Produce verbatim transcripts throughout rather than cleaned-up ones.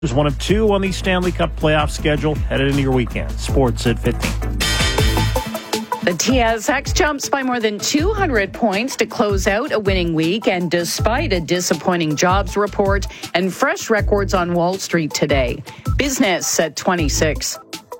There's one of two on the Stanley Cup playoff schedule headed into your weekend. Sports at fifteen. The T S X jumps by more than two hundred points to close out a winning week, and despite a disappointing jobs report and fresh records on Wall Street today. Business at twenty-six.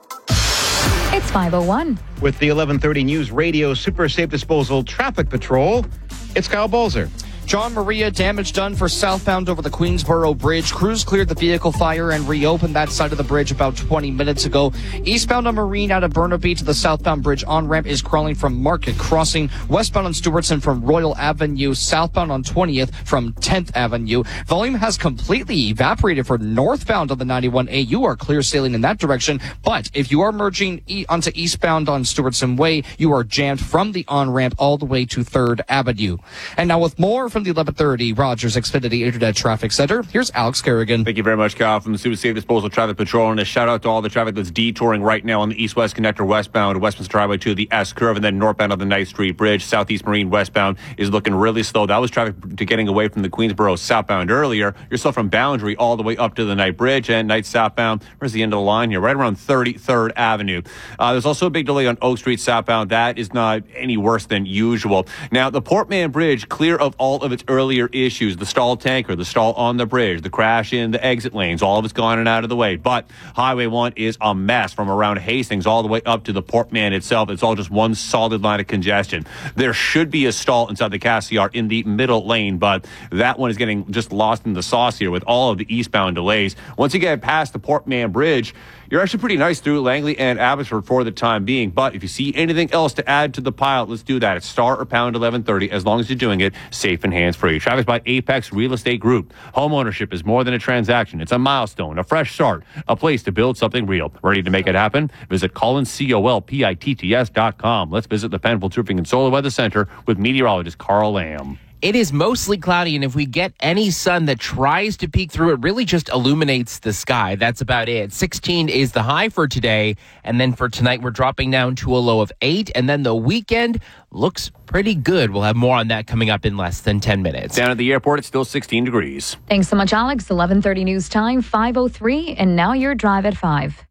It's five oh one. With the eleven thirty News Radio Super Safe Disposal Traffic Patrol, it's Kyle Balzer. John Maria, damage done for southbound over the Queensboro Bridge. Crews cleared the vehicle fire and reopened that side of the bridge about twenty minutes ago. Eastbound on Marine out of Burnaby to the southbound bridge on-ramp is crawling from Market Crossing. Westbound on Stewartson from Royal Avenue. Southbound on twentieth from tenth Avenue. Volume has completely evaporated for northbound on the ninety-one A. You are clear sailing in that direction. But if you are merging e- onto eastbound on Stewartson Way, you are jammed from the on-ramp all the way to third Avenue. And now with more from the eleven thirty Rogers Xfinity Internet Traffic Center, here's Alex Kerrigan. Thank you very much, Kyle, from the Super Safe Disposal Traffic Patrol. And a shout out to all the traffic that's detouring right now on the east-west connector westbound, Westminster Highway to the S curve, and then northbound on the Ninth Street Bridge. Southeast Marine westbound is looking really slow. That was traffic to getting away from the Queensboro southbound earlier. You're still from Boundary all the way up to the Night Bridge and Night southbound. Where's the end of the line here? Right around thirty-third Avenue. Uh, there's also a big delay on Oak Street southbound. That is not any worse than usual. Now, the Portman Bridge, clear of all of its earlier issues, the stall tanker, the stall on the bridge, the crash in the exit lanes, all of it's gone and out of the way. But Highway one is a mess from around Hastings all the way up to the Portman itself. It's all just one solid line of congestion. There should be a stall inside the Cassiar in the middle lane, but that one is getting just lost in the sauce here with all of the eastbound delays. Once you get past the Portman Bridge, you're actually pretty nice through Langley and Abbotsford for the time being. But if you see anything else to add to the pile, let's do that. It's star or pound eleven thirty, as long as you're doing it safe and hands-free. Traffic's by Apex Real Estate Group. Home ownership is more than a transaction. It's a milestone, a fresh start, a place to build something real. Ready to make it happen? Visit Collins, C O L P I T T S dot com. Let's visit the Penfield Roofing and Solar Weather Center with meteorologist Carl Lamb. It is mostly cloudy, and if we get any sun that tries to peek through, it really just illuminates the sky. That's about it. sixteen is the high for today, and then for tonight, we're dropping down to a low of eight, and then the weekend looks pretty good. We'll have more on that coming up in less than ten minutes. Down at the airport, it's still sixteen degrees. Thanks so much, Alex. eleven thirty news time, five oh three, and now your drive at five.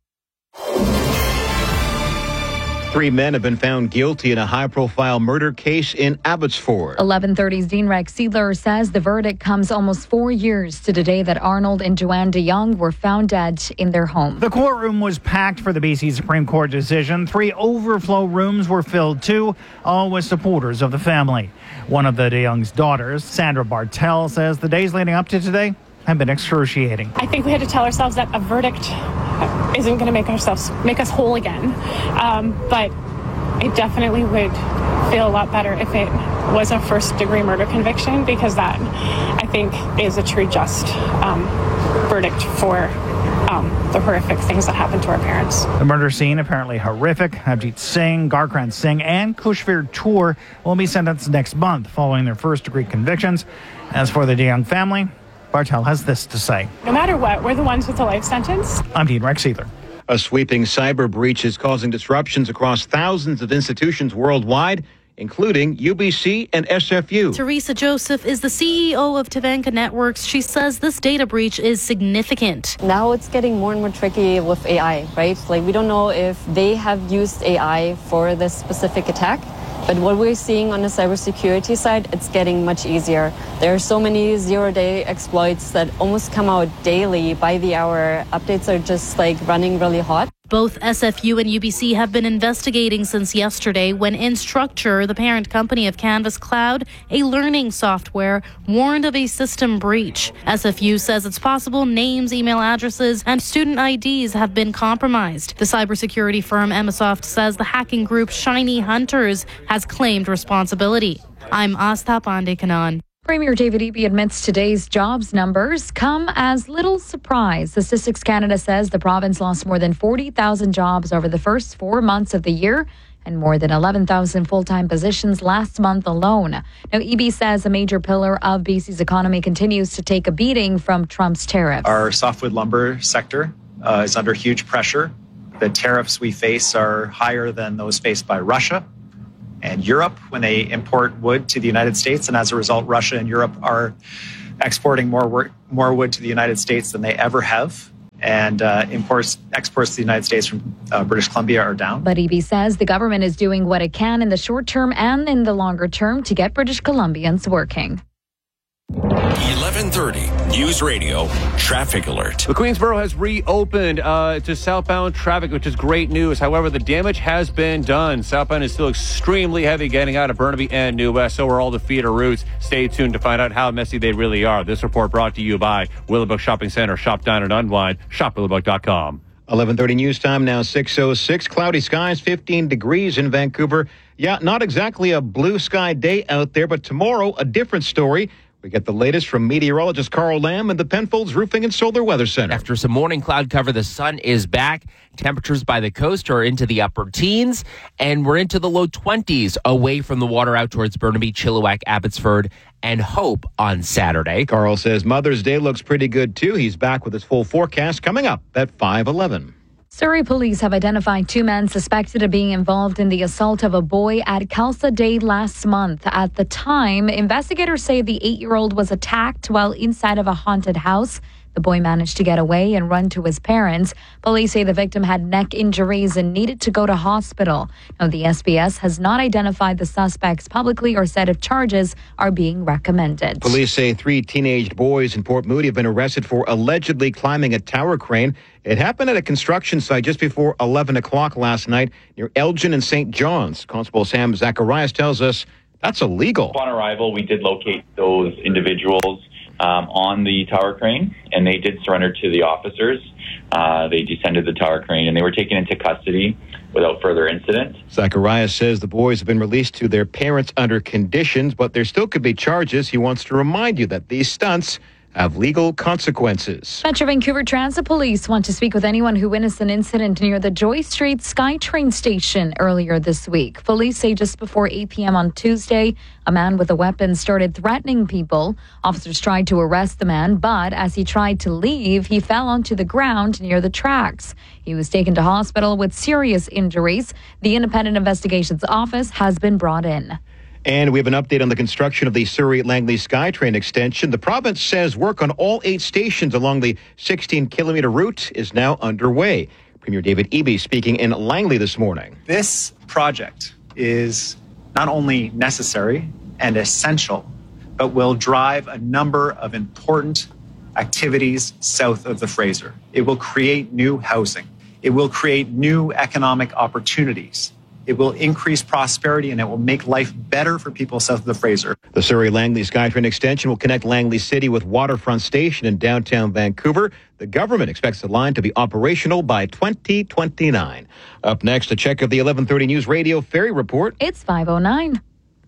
Three men have been found guilty in a high-profile murder case in Abbotsford. eleven thirty's Dean Rex Seidler says the verdict comes almost four years to the day that Arnold and Joanne DeYoung were found dead in their home. The courtroom was packed for the B C Supreme Court decision. Three overflow rooms were filled too, all with supporters of the family. One of the DeYoung's daughters, Sandra Bartel, says the days leading up to today have been excruciating. I think we had to tell ourselves that a verdict isn't going to make ourselves make us whole again, um, but it definitely would feel a lot better if it was a first degree murder conviction, because that, I think, is a true just um, verdict for um, the horrific things that happened to our parents. The murder scene apparently horrific. Avjit Singh, Garkran Singh, and Kushveer Tour will be sentenced next month following their first degree convictions. As for the DeYoung family, Bartel has this to say. No matter what, we're the ones with the life sentence. I'm Dean Rex Seidler. A sweeping cyber breach is causing disruptions across thousands of institutions worldwide, including U B C and S F U. Teresa Joseph is the C E O of Tavanka Networks. She says this data breach is significant. Now it's getting more and more tricky with A I, right? Like, we don't know if they have used A I for this specific attack. But what we're seeing on the cybersecurity side, it's getting much easier. There are so many zero-day exploits that almost come out daily, by the hour. Updates are just like running really hot. Both S F U and U B C have been investigating since yesterday when Instructure, the parent company of Canvas Cloud, a learning software, warned of a system breach. S F U says it's possible names, email addresses, and student I Ds have been compromised. The cybersecurity firm Emisoft says the hacking group Shiny Hunters has claimed responsibility. I'm Asta Pandekanan. Premier David Eby admits today's jobs numbers come as little surprise. Statistics Canada says the province lost more than forty thousand jobs over the first four months of the year and more than eleven thousand full-time positions last month alone. Now, Eby says a major pillar of B C's economy continues to take a beating from Trump's tariffs. Our softwood lumber sector uh, is under huge pressure. The tariffs we face are higher than those faced by Russia and Europe when they import wood to the United States. And as a result, Russia and Europe are exporting more work, more wood to the United States than they ever have and uh, imports, exports to the United States from uh, British Columbia are down. But Eby says the government is doing what it can in the short term and in the longer term to get British Columbians working. eleven thirty News Radio Traffic Alert. The Queensboro has reopened uh, to southbound traffic, which is great news. However, the damage has been done. Southbound is still extremely heavy getting out of Burnaby and New West. So are all the feeder routes. Stay tuned to find out how messy they really are. This report brought to you by Willowbrook Shopping Center. Shop, dine, and unwind. shop willowbrook dot com. eleven thirty news time now, six oh six. Cloudy skies, fifteen degrees in Vancouver. Yeah, not exactly a blue sky day out there, but tomorrow, a different story. We get the latest from meteorologist Carl Lamb and the Penfolds Roofing and Solar Weather Center. After some morning cloud cover, the sun is back. Temperatures by the coast are into the upper teens, and we're into the low twenties away from the water out towards Burnaby, Chilliwack, Abbotsford, and Hope on Saturday. Carl says Mother's Day looks pretty good, too. He's back with his full forecast coming up at five eleven. Surrey police have identified two men suspected of being involved in the assault of a boy at Kelsa Day last month. At the time, investigators say the eight-year-old was attacked while inside of a haunted house. The boy managed to get away and run to his parents. Police say the victim had neck injuries and needed to go to hospital. Now, the S B S has not identified the suspects publicly or said if charges are being recommended. Police say three teenage boys in Port Moody have been arrested for allegedly climbing a tower crane. It happened at a construction site just before eleven o'clock last night near Elgin and Saint John's. Constable Sam Zacharias tells us that's illegal. Upon arrival, we did locate those individuals Um, on the tower crane, and they did surrender to the officers. Uh, they descended the tower crane, and they were taken into custody without further incident. Zacharias says the boys have been released to their parents under conditions, but there still could be charges. He wants to remind you that these stunts have legal consequences. Metro Vancouver Transit Police want to speak with anyone who witnessed an incident near the Joy Street SkyTrain station earlier this week. Police say just before eight p.m. on Tuesday, a man with a weapon started threatening people. Officers tried to arrest the man, but as he tried to leave, he fell onto the ground near the tracks. He was taken to hospital with serious injuries. The Independent Investigations Office has been brought in. And we have an update on the construction of the Surrey-Langley SkyTrain extension. The province says work on all eight stations along the sixteen-kilometer route is now underway. Premier David Eby speaking in Langley this morning. This project is not only necessary and essential, but will drive a number of important activities south of the Fraser. It will create new housing. It will create new economic opportunities. It will increase prosperity, and it will make life better for people south of the Fraser. The Surrey-Langley SkyTrain extension will connect Langley City with Waterfront Station in downtown Vancouver. The government expects the line to be operational by twenty twenty-nine. Up next, a check of the eleven thirty News Radio Ferry Report. It's five oh nine.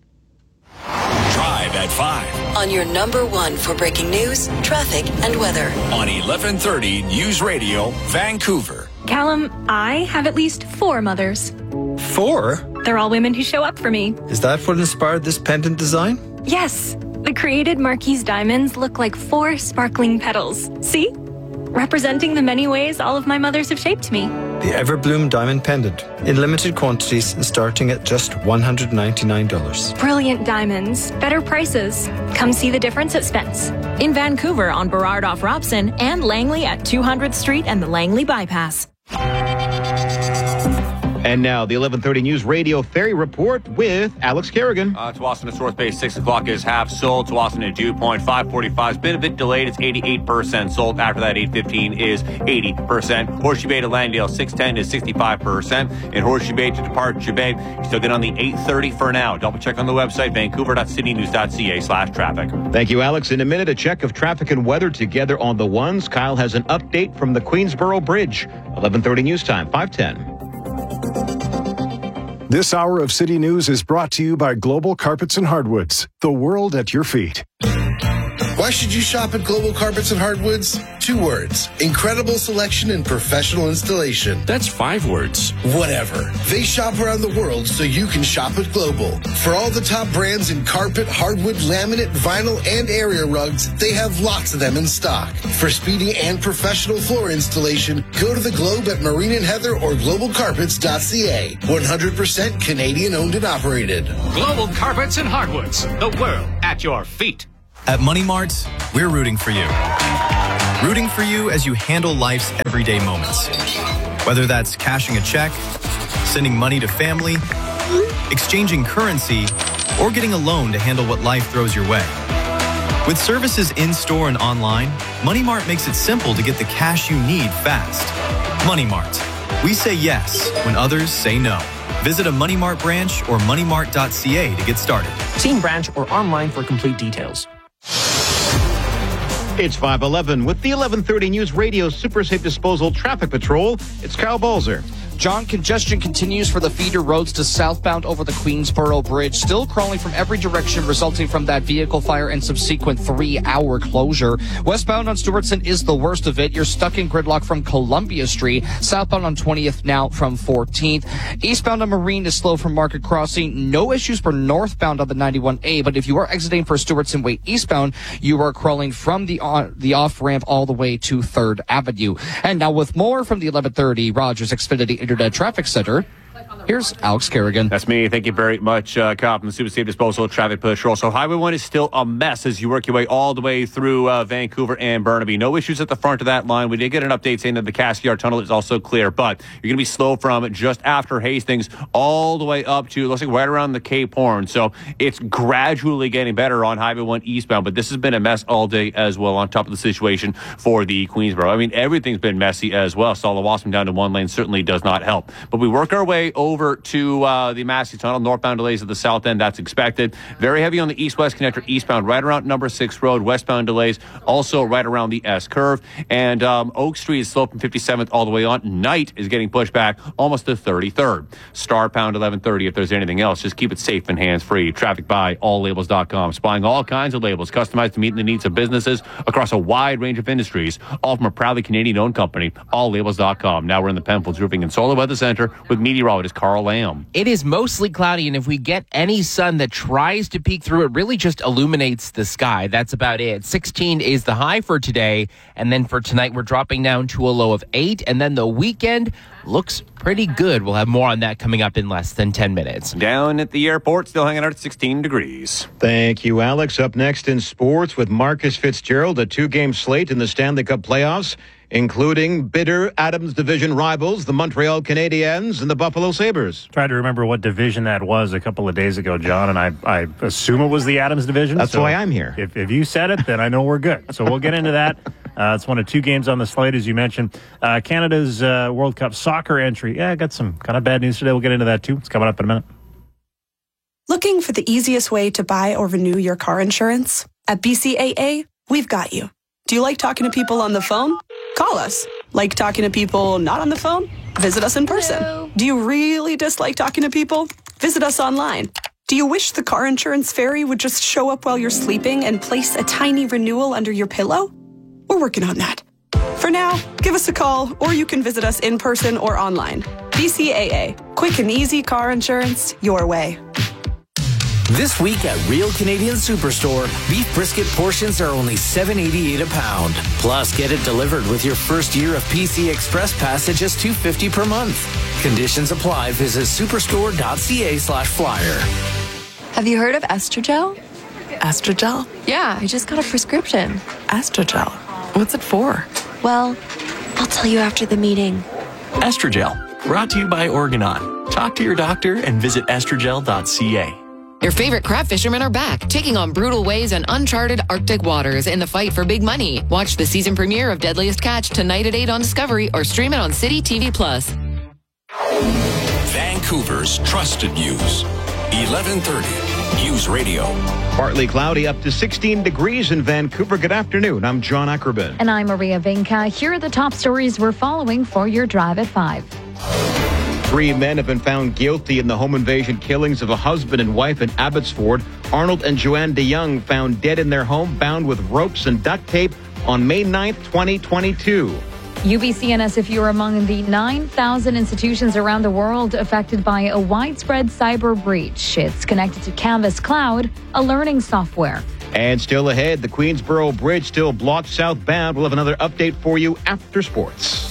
Drive at five. On your number one for breaking news, traffic, and weather. On eleven thirty News Radio Vancouver. Callum, I have at least four mothers. Four? They're all women who show up for me. Is that what inspired this pendant design? Yes. The created Marquise diamonds look like four sparkling petals. See? Representing the many ways all of my mothers have shaped me. The Everbloom Diamond Pendant. In limited quantities and starting at just one hundred ninety-nine dollars. Brilliant diamonds. Better prices. Come see the difference at Spence. In Vancouver on Burrard off Robson and Langley at two hundredth Street and the Langley Bypass. And now, the eleven thirty News Radio Ferry Report with Alex Kerrigan. Uh, Tsawwassen to North Bay, six o'clock is half sold. Tsawwassen to Dew Point, five forty-five has been a bit delayed. It's eighty-eight percent sold. After that, eight fifteen is eighty percent. Horseshoe Bay to Langdale, six ten is sixty-five percent. And Horseshoe Bay to Departure Bay, you still get on the eight thirty for now. Double check on the website, vancouver.citynews.ca slash traffic. Thank you, Alex. In a minute, a check of traffic and weather together on the ones. Kyle has an update from the Queensboro Bridge. eleven thirty News Time, five ten. This hour of City News is brought to you by Global Carpets and Hardwoods, the world at your feet. Why should you shop at Global Carpets and Hardwoods? Two words. Incredible selection and professional installation. That's five words. Whatever. They shop around the world so you can shop at Global. For all the top brands in carpet, hardwood, laminate, vinyl, and area rugs, they have lots of them in stock. For speedy and professional floor installation, go to the Globe at Marine and Heather or global carpets dot c a. one hundred percent Canadian owned and operated. Global Carpets and Hardwoods, the world at your feet. At Money Mart, we're rooting for you. rooting for you as you handle life's everyday moments. Whether that's cashing a check, sending money to family, exchanging currency, or getting a loan to handle what life throws your way. With services in-store and online, Money Mart makes it simple to get the cash you need fast. Money Mart. We say yes when others say no. Visit a Money Mart branch or money mart dot c a to get started. See in branch or online for complete details. It's five eleven with the eleven thirty News Radio Super Safe Disposal Traffic Patrol. It's Kyle Balzer. John, congestion continues for the feeder roads to southbound over the Queensboro Bridge, still crawling from every direction resulting from that vehicle fire and subsequent three-hour closure. Westbound on Stewartson is the worst of it. You're stuck in gridlock from Columbia Street. Southbound on twentieth now from fourteenth. Eastbound on Marine is slow from Market Crossing. No issues for northbound on the ninety-one A, but if you are exiting for Stewartson Way eastbound, you are crawling from the on, the off-ramp all the way to third Avenue. And now with more from the eleven thirty Rogers Xfinity Internet Traffic Center, here's Alex Kerrigan. That's me. Thank you very much, uh, Kyle, from the Super Safe Disposal Traffic Patrol. So Highway one is still a mess as you work your way all the way through uh, Vancouver and Burnaby. No issues at the front of that line. We did get an update saying that the Cassiar Tunnel is also clear, but you're going to be slow from just after Hastings all the way up to, looks like right around the Cape Horn. So it's gradually getting better on Highway one eastbound, but this has been a mess all day as well on top of the situation for the Queensboro. I mean, everything's been messy as well. So the Wassum down to one lane certainly does not help. But we work our way over to uh, the Massey Tunnel. Northbound delays at the south end. That's expected. Very heavy on the east-west connector eastbound, right around number six road. Westbound delays also right around the S curve. And um, Oak Street is slow from fifty-seventh all the way on. Knight is getting pushed back almost to thirty-third. Star pound eleven thirty if there's anything else. Just keep it safe and hands-free. Traffic by all labels dot com. Supplying all kinds of labels customized to meet the needs of businesses across a wide range of industries. All from a proudly Canadian-owned company, all labels dot com. Now we're in the Penfolds Roofing and Solar Weather Center with meteorologist Carl Lamb. It is mostly cloudy, and if we get any sun that tries to peek through, it really just illuminates the sky. That's about it. sixteen is the high for today, and then for tonight, we're dropping down to a low of eight, and then the weekend looks pretty good. We'll have more on that coming up in less than ten minutes. Down at the airport, still hanging out at sixteen degrees. Thank you, Alex. Up next in sports with Marcus Fitzgerald, a two-game slate in the Stanley Cup playoffs, including bitter Adams Division rivals, the Montreal Canadiens and the Buffalo Sabres. Tried to remember what division that was a couple of days ago, John, and I, I assume it was the Adams Division. That's so why I'm here. If, if you said it, then I know we're good. So we'll get into that. Uh, it's one of two games on the slate, as you mentioned. Uh, Canada's uh, World Cup soccer entry. Yeah, I got some kind of bad news today. We'll get into that, too. It's coming up in a minute. Looking for the easiest way to buy or renew your car insurance? At B C A A, we've got you. Do you like talking to people on the phone? Call us. Like talking to people not on the phone? Visit us in person. Hello. Do you really dislike talking to people? Visit us online. Do you wish the car insurance fairy would just show up while you're sleeping and place a tiny renewal under your pillow? We're working on that. For now, give us a call, or you can visit us in person or online. B C A A. Quick and easy car insurance your way. This week at Real Canadian Superstore, beef brisket portions are only seven eighty-eight a pound. Plus, get it delivered with your first year of P C Express Pass at just two fifty per month. Conditions apply. Visit superstore dot c a slash flyer. Have you heard of Estrogel? Estrogel? Yeah, I just got a prescription. Estrogel? What's it for? Well, I'll tell you after the meeting. Estrogel, brought to you by Organon. Talk to your doctor and visit estrogel dot c a. Your favorite crab fishermen are back, taking on brutal waves and uncharted Arctic waters in the fight for big money. Watch the season premiere of Deadliest Catch tonight at eight on Discovery or stream it on City T V Plus. Vancouver's trusted news. eleven thirty News Radio. Partly cloudy, up to sixteen degrees in Vancouver. Good afternoon. I'm John Ackerman. And I'm Maria Vinca. Here are the top stories we're following for your drive at five. Three men have been found guilty in the home invasion killings of a husband and wife in Abbotsford. Arnold and Joanne DeYoung found dead in their home, bound with ropes and duct tape on May ninth, twenty twenty-two. U B C and S F U are among the nine thousand institutions around the world affected by a widespread cyber breach. It's connected to Canvas Cloud, a learning software. And still ahead, the Queensboro Bridge still blocked southbound. We'll have another update for you after sports.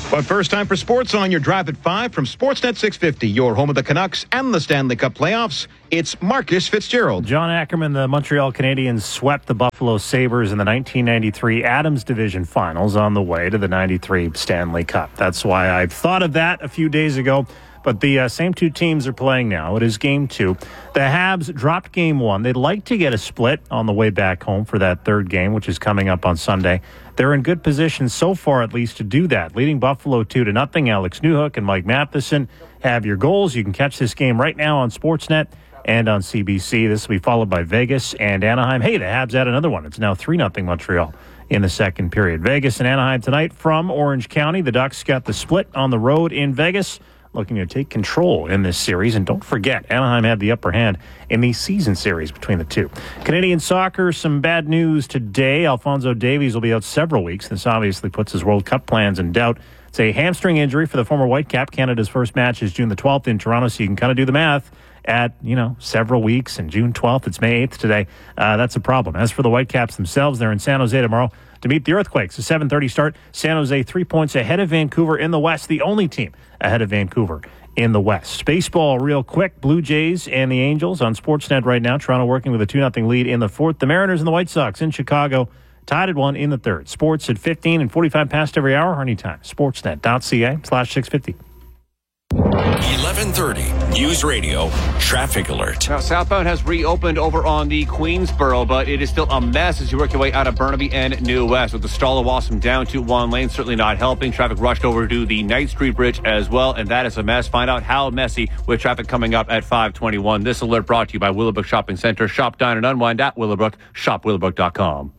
But first time for sports on your Drive at five from Sportsnet six fifty, your home of the Canucks and the Stanley Cup playoffs. It's Marcus Fitzgerald. John Ackerman, the Montreal Canadiens swept the Buffalo Sabres in the nineteen ninety-three Adams Division Finals on the way to the ninety-three Stanley Cup. That's why I thought of that a few days ago. But the uh, same two teams are playing now. It is game two. The Habs dropped game one. They'd like to get a split on the way back home for that third game, which is coming up on Sunday. They're in good position so far, at least, to do that, leading Buffalo two to nothing. Alex Newhook and Mike Matheson have your goals. You can catch this game right now on Sportsnet and on C B C. This will be followed by Vegas and Anaheim. Hey, the Habs had another one. It's now three nothing Montreal in the second period. Vegas and Anaheim tonight from Orange County. The Ducks got the split on the road in Vegas, looking to take control in this series. And don't forget, Anaheim had the upper hand in the season series between the two. Canadian soccer, some bad news today. Alphonso Davies will be out several weeks. This obviously puts his World Cup plans in doubt. It's a hamstring injury for the former Whitecap. Canada's first match is June the twelfth in Toronto, so you can kind of do the math at, you know, several weeks. And June twelfth, it's May eighth today. Uh, that's a problem. As for the Whitecaps themselves, they're in San Jose tomorrow to meet the Earthquakes. A seven thirty start. San Jose three points ahead of Vancouver in the West, the only team ahead of Vancouver in the West. Baseball real quick. Blue Jays and the Angels on Sportsnet right now. Toronto working with a two nothing lead in the fourth. The Mariners and the White Sox in Chicago tied at one in the third. Sports at fifteen and forty-five past every hour or anytime. Sportsnet.ca slash 650. eleven thirty News Radio Traffic Alert. Now, southbound has reopened over on the Queensboro, but it is still a mess as you work your way out of Burnaby and New West. With the stall of Wassum down to one lane, certainly not helping. Traffic rushed over to the Knight Street Bridge as well, and that is a mess. Find out how messy with traffic coming up at five twenty-one. This alert brought to you by Willowbrook Shopping Center. Shop, dine, and unwind at Willowbrook. Shop willowbrook dot com.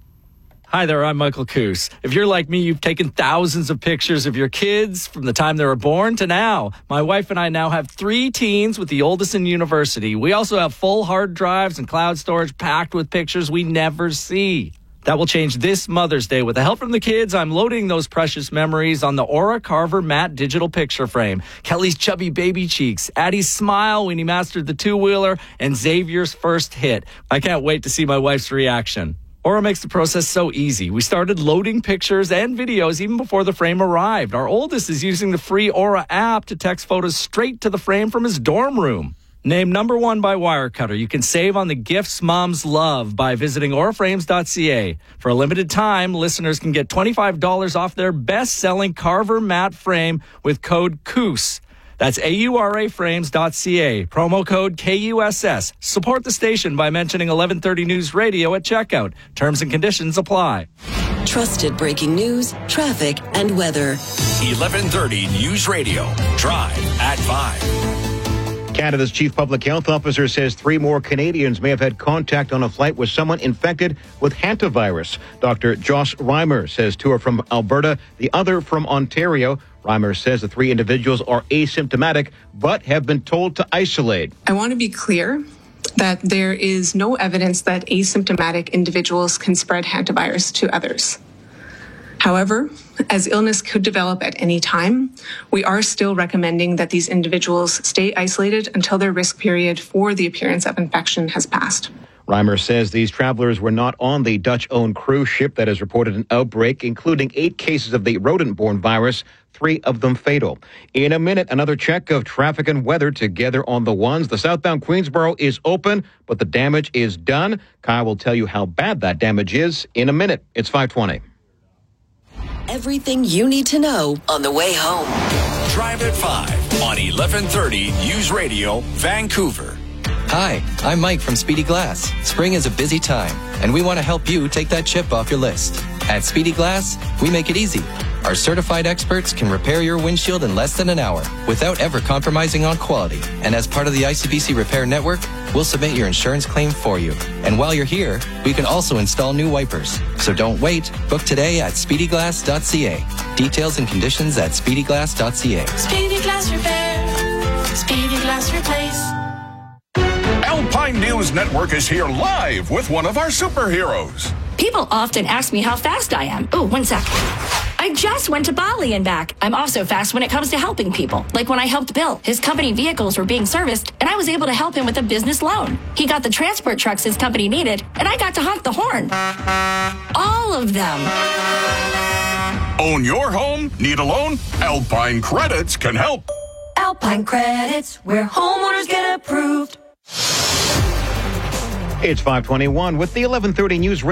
Hi there, I'm Michael Coos. If you're like me, you've taken thousands of pictures of your kids from the time they were born to now. My wife and I now have three teens, with the oldest in university. We also have full hard drives and cloud storage packed with pictures we never see. That will change this Mother's Day. With the help from the kids, I'm loading those precious memories on the Aura Carver matte digital picture frame. Kelly's chubby baby cheeks, Addie's smile when he mastered the two-wheeler, and Xavier's first hit. I can't wait to see my wife's reaction. Aura makes the process so easy. We started loading pictures and videos even before the frame arrived. Our oldest is using the free Aura app to text photos straight to the frame from his dorm room. Named number one by Wirecutter, you can save on the gifts moms love by visiting aura frames dot c a. For a limited time, listeners can get twenty-five dollars off their best-selling Carver matte frame with code C O O S. That's A U R A frames dot c a. Promo code K U S S. Support the station by mentioning eleven thirty News Radio at checkout. Terms and conditions apply. Trusted breaking news, traffic, and weather. eleven thirty News Radio. Drive at five. Canada's chief public health officer says three more Canadians may have had contact on a flight with someone infected with hantavirus. Doctor Josh Reimer says two are from Alberta, the other from Ontario. Reimer says the three individuals are asymptomatic but have been told to isolate. I want to be clear that there is no evidence that asymptomatic individuals can spread hantavirus to others. However, as illness could develop at any time, we are still recommending that these individuals stay isolated until their risk period for the appearance of infection has passed. Reimer says these travelers were not on the Dutch-owned cruise ship that has reported an outbreak, including eight cases of the rodent-borne virus, three of them fatal. In a minute, another check of traffic and weather together on the ones. The southbound Queensboro is open, but the damage is done. Kyle will tell you how bad that damage is in a minute. It's five twenty. Everything you need to know on the way home. Drive at five on eleven thirty News Radio, Vancouver. Hi, I'm Mike from Speedy Glass. Spring is a busy time, and we want to help you take that chip off your list. At Speedy Glass, we make it easy. Our certified experts can repair your windshield in less than an hour without ever compromising on quality. And as part of the I C B C Repair Network, we'll submit your insurance claim for you. And while you're here, we can also install new wipers. So don't wait. Book today at speedy glass dot c a. Details and conditions at speedy glass dot c a. Speedy Glass Repair. Speedy Glass Replace. Alpine News Network is here live with one of our superheroes. People often ask me how fast I am. Oh, one sec. I just went to Bali and back. I'm also fast when it comes to helping people. Like when I helped Bill. His company vehicles were being serviced, and I was able to help him with a business loan. He got the transport trucks his company needed, and I got to honk the horn. All of them. Own your home? Need a loan? Alpine Credits can help. Alpine Credits, where homeowners get approved. It's five twenty-one with the eleven thirty News.